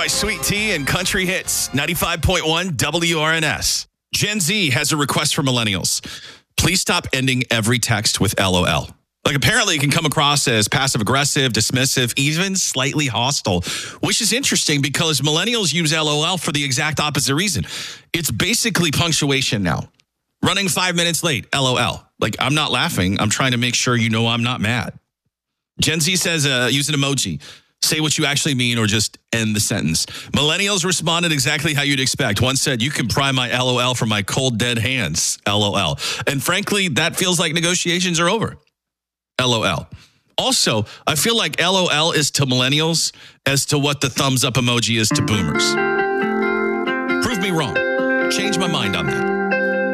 by Sweet Tea and Country Hits, 95.1 WRNS. Gen Z has a request for millennials. Please stop ending every text with LOL. Like, apparently it can come across as passive-aggressive, dismissive, even slightly hostile, which is interesting because millennials use LOL for the exact opposite reason. It's basically punctuation now. Running 5 minutes late, LOL. Like, I'm not laughing. I'm trying to make sure you know I'm not mad. Gen Z says use an emoji. Say what you actually mean or just end the sentence. Millennials responded exactly how you'd expect. One said, you can pry my LOL from my cold, dead hands, LOL. And frankly, that feels like negotiations are over. LOL. Also, I feel like LOL is to millennials as to what the thumbs up emoji is to boomers. Prove me wrong. Change my mind on that.